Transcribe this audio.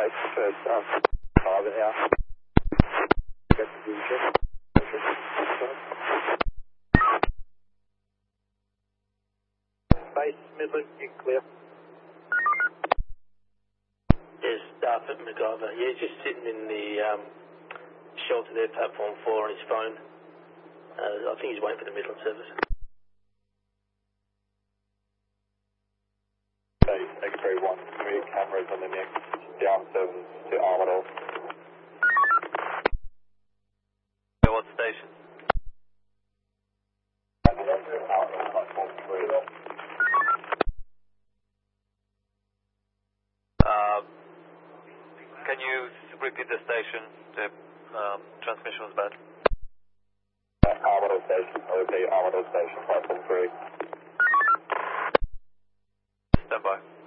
base first, 5 an hour. Base, Midland, you clear. Yes, Darford MacGyver. Yeah, he's just sitting in the shelter there, platform 4 on his phone. I think he's waiting for the Midland service. X-ray 1, 3 cameras on the next down 7 to Armadale. What station? Platform 3. Can you repeat the station? The transmission was bad. Armadale Station, okay, Armadale Station, platform 3. Stand by.